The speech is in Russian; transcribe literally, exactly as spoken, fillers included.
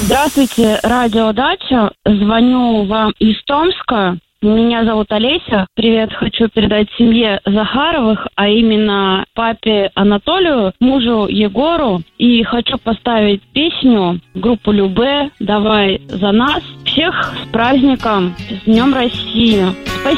Здравствуйте, радио Дача. Звоню вам из Томска. Меня зовут Олеся. Привет, хочу передать семье Захаровых, а именно папе Анатолию, мужу Егору. И хочу поставить песню группы Любэ «Давай за нас». Всех с праздником, с Днем России!